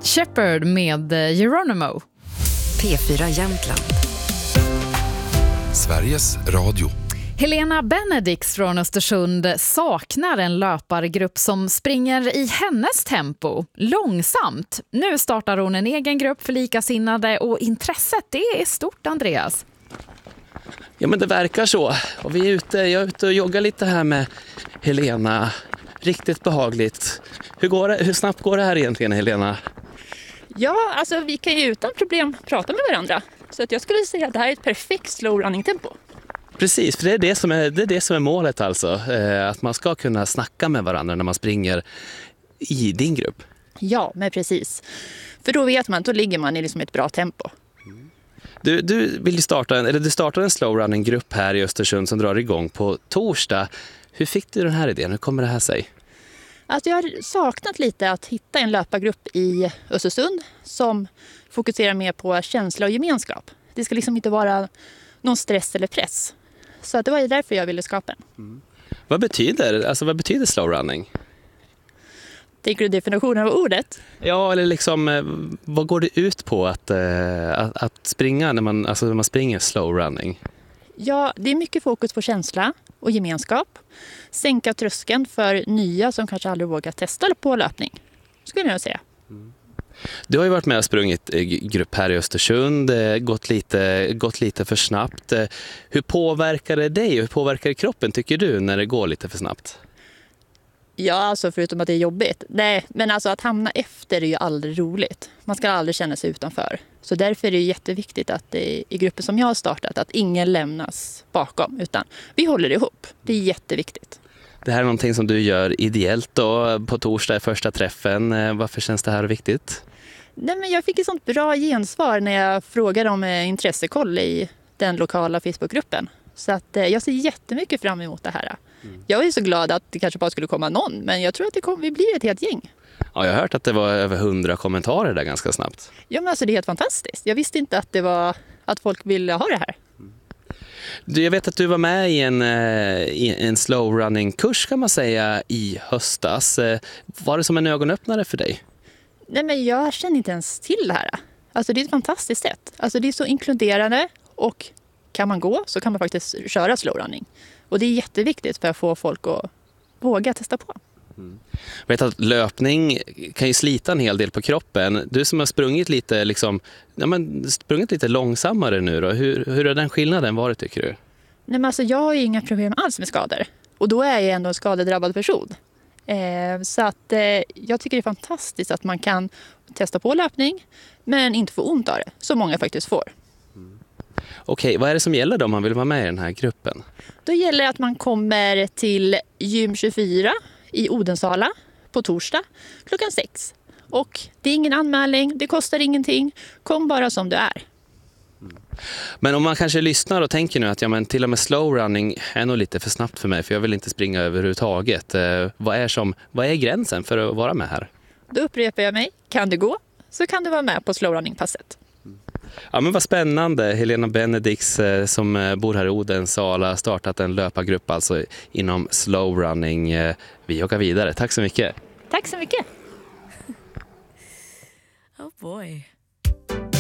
Shepherd med Geronimo. P4 Jämtland. Sveriges Radio. Helena Benedix från Östersund saknar en löpargrupp som springer i hennes tempo, långsamt. Nu startar hon en egen grupp för likasinnade och intresset det är stort, Andreas. Ja, men det verkar så. Och jag är ute och joggar lite här med Helena. Riktigt behagligt. Hur snabbt går det här egentligen, Helena? Ja, alltså vi kan ju utan problem prata med varandra. Så att jag skulle säga att det här är ett perfekt slow running tempo. Precis, för det är det som är målet alltså. Att man ska kunna snacka med varandra när man springer i din grupp. Ja, men precis. För då vet man, då ligger man i liksom ett bra tempo. Du vill starta en slow running grupp här i Östersund som drar igång på torsdag. Hur fick du den här idén? Hur kommer det här sig? Alltså jag har saknat lite att hitta en löpargrupp i Östersund som fokuserar mer på känsla och gemenskap. Det ska liksom inte vara någon stress eller press. Så att det var därför jag ville skapa den. Vad betyder slow running? Tänker du definitionen av ordet? Ja, eller liksom, vad går det ut på att springa när man springer slow running? Ja, det är mycket fokus på känsla och gemenskap. Sänka tröskeln för nya som kanske aldrig vågar testa på löpning, skulle jag säga. Du har ju varit med och sprungit grupp här i Östersund, gått lite för snabbt. Hur påverkar det dig och hur påverkar det kroppen tycker du när det går lite för snabbt? Ja, alltså förutom att det är jobbigt. Nej, men alltså att hamna efter är ju aldrig roligt. Man ska aldrig känna sig utanför. Så därför är det jätteviktigt att i gruppen som jag har startat att ingen lämnas bakom utan vi håller ihop. Det är jätteviktigt. Det här är någonting som du gör ideellt då, på torsdag i första träffen. Varför känns det här viktigt? Nej, men jag fick ett sånt bra gensvar när jag frågade om intressekoll i den lokala Facebookgruppen. Så att jag ser jättemycket fram emot det här. Jag är så glad att det kanske bara skulle komma någon, men jag tror att vi blir ett helt gäng. Ja, jag har hört att det var över 100 kommentarer där ganska snabbt. Ja, men alltså det är helt fantastiskt. Jag visste inte att folk ville ha det här. Jag vet att du var med i en slow running kurs kan man säga i höstas. Var det som en ögonöppnare för dig? Nej, men jag känner inte ens till det här. Alltså det är ett fantastiskt sätt. Alltså det är så inkluderande och kan man gå så kan man faktiskt köra slow running. Och det är jätteviktigt för att få folk att våga testa på. Jag vet att löpning kan ju slita en hel del på kroppen. Du som har sprungit lite långsammare nu då. Hur har den skillnaden varit tycker du? Nej, men alltså jag har ju inga problem alls med skador. Och då är jag ändå en skadedrabbad person. Så att jag tycker det är fantastiskt att man kan testa på löpning men inte få ont av det. Så många faktiskt får. Okej, vad är det som gäller då om man vill vara med i den här gruppen? Då gäller det att man kommer till gym 24 i Odensala på torsdag klockan 6. Och det är ingen anmälning, det kostar ingenting. Kom bara som du är. Men om man kanske lyssnar och tänker nu att till och med slow running är nog lite för snabbt för mig för jag vill inte springa överhuvudtaget. Vad är gränsen för att vara med här? Då upprepar jag mig. Kan du gå så kan du vara med på slow running-passet. Ja, men vad spännande. Helena Benedix som bor här i Odensala startat en löpargrupp alltså inom slow running. Vi joggar vidare. Tack så mycket. Tack så mycket. Oh boy.